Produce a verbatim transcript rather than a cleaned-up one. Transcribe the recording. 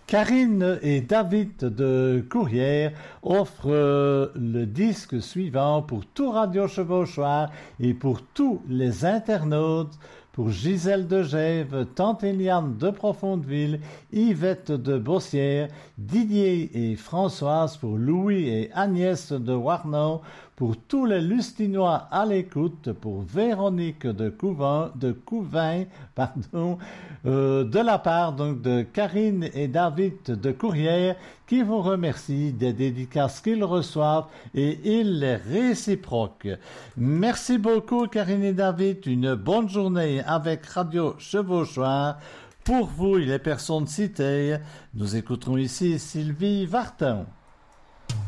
Karine et David de Courrières offrent euh, le disque suivant pour tout Radio Chevauchoir et pour tous les internautes, pour Gisèle de Gèves, Tante Eliane de Profondeville, Yvette de Bossière, Didier et Françoise, pour Louis et Agnès de Warnon, pour tous les Lustinois à l'écoute, pour Véronique de Couvin, de Couvin, pardon, euh, de la part donc de Karine et David de Courrières, qui vous remercient des dédicaces qu'ils reçoivent et ils les réciproquent. Merci beaucoup Karine et David, une bonne journée avec Radio Chevauchoir. Pour vous et les personnes citées, nous écouterons ici Sylvie Vartan.